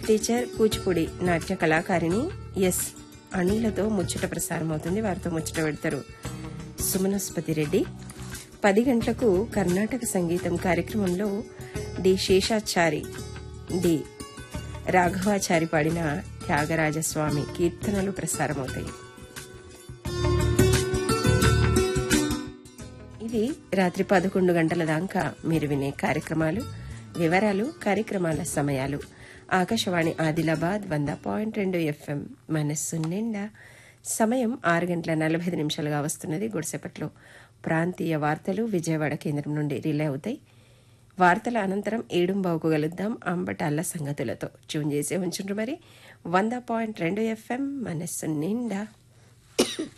Teacher Kuchipudi నాట్య కళాకారిణి yes అనిలతో ముచ్చట ప్రసారమవుతుంది. వారితో ముచ్చట పెడతారు సుమనస్పతి రెడ్డి. 10 గంటలకు కర్ణాటక సంగీతం కార్యక్రమంలో డి శేషాచారి, డి రాఘవాచారి పాడిన త్యాగరాజస్వామి కీర్తనలు ప్రసారమవుతాయి. ఇది రాత్రి 11 గంటల దాకా మీరు వినే కార్యక్రమాలు, వివరాలు, కార్యక్రమాల సమయాలు. ఆకాశవాణి ఆదిలాబాద్ 100.2 FM మనస్సు నిండా. సమయం 6:45 వస్తున్నది. గుడిసెపట్లో ప్రాంతీయ వార్తలు విజయవాడ కేంద్రం నుండి రిలే అవుతాయి. వార్తల అనంతరం 7:15కు కలుద్దాం అంబటాళ్ల సంగతులతో. ట్యూన్ చేసే ఉంచుండ్రు మరి. 100.2 FM మనస్సు నిండా.